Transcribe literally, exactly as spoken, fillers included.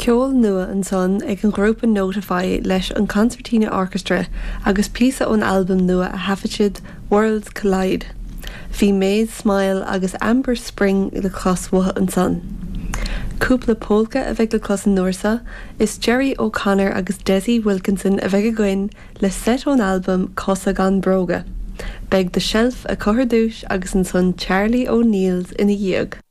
Ceol nua an son ag an grúpa Notify leis an concertina orchestra agus píosa ón album nua a hafaisiid Worlds Collide. Bhí Maze Smile agus Amber Spring le cosmhatha an son. Cúpla polka a bheith le cos an nuairsa is Jerry O'Connor agus Desi Wilkinson a bheith goin le set ón album Cosa gan Broga. Beg the Shelf a Cohar Dúis agus an son Charlie O'Neills ina dhiag.